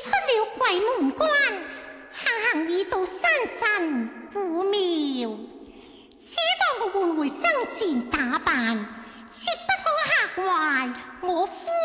出了鬼門關，行行已到山神古廟。且待我換回生前打扮，切不可嚇壞我夫